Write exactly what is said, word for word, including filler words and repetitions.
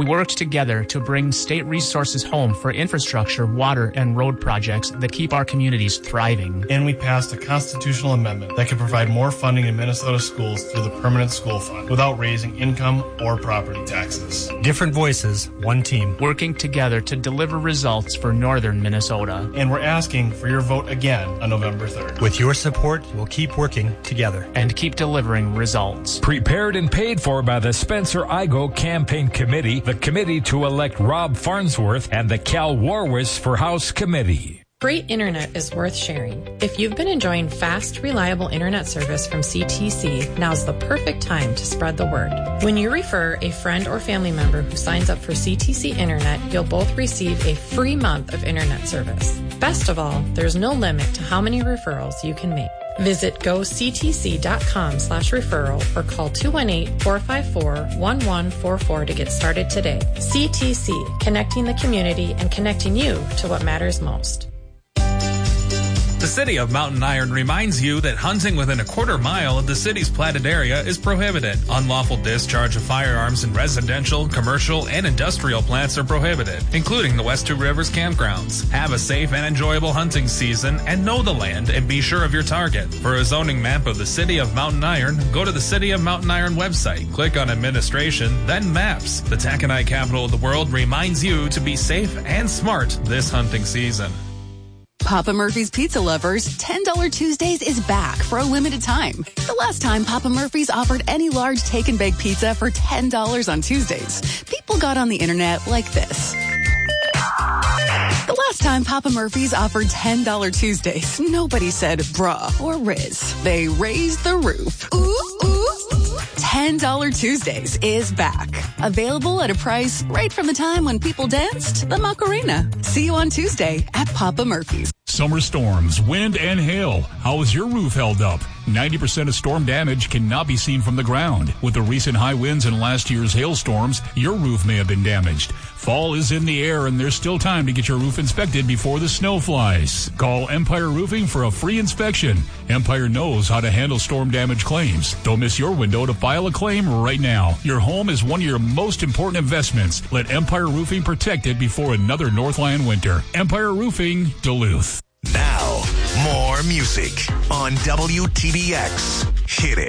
We worked together to bring state resources home for infrastructure, water, and road projects that keep our communities thriving. And we passed a constitutional amendment that could provide more funding in Minnesota schools through the Permanent School Fund without raising income or property taxes. Different voices, one team. Working together to deliver results for northern Minnesota. And we're asking for your vote again on November third. With your support, we'll keep working together. And keep delivering results. Prepared and paid for by the Spencer Igo Campaign Committee, the committee to elect Rob Farnsworth, and the Cal Warwis for House Committee. Great internet is worth sharing. If you've been enjoying fast, reliable internet service from C T C, now's the perfect time to spread the word. When you refer a friend or family member who signs up for C T C Internet, you'll both receive a free month of internet service. Best of all, there's no limit to how many referrals you can make. Visit goctc.com slash referral or call two one eight, four five four, one one four four to get started today. C T C, connecting the community and connecting you to what matters most. The City of Mountain Iron reminds you that hunting within a quarter mile of the city's platted area is prohibited. Unlawful discharge of firearms in residential, commercial, and industrial plants are prohibited, including the West Two Rivers campgrounds. Have a safe and enjoyable hunting season and know the land and be sure of your target. For a zoning map of the City of Mountain Iron, go to the City of Mountain Iron website, click on Administration, then Maps. The taconite capital of the world reminds you to be safe and smart this hunting season. Papa Murphy's Pizza Lovers, ten dollar Tuesdays is back for a limited time. The last time Papa Murphy's offered any large take and bake pizza for ten dollars on Tuesdays, people got on the internet like this. The last time Papa Murphy's offered ten dollar Tuesdays, nobody said bruh or Riz. They raised the roof. Ooh, ooh. ten dollar Tuesdays is back. Available at a price right from the time when people danced the Macarena. See you on Tuesday at Papa Murphy's. Summer storms, wind, and hail. How is your roof held up? ninety percent of storm damage cannot be seen from the ground. With the recent high winds and last year's hailstorms, your roof may have been damaged. Fall is in the air and there's still time to get your roof inspected before the snow flies. Call Empire Roofing for a free inspection. Empire knows how to handle storm damage claims. Don't miss your window to file a claim right now. Your home is one of your most important investments. Let Empire Roofing protect it before another Northland winter. Empire Roofing, Duluth. Now, more music on W T B X. Hit it.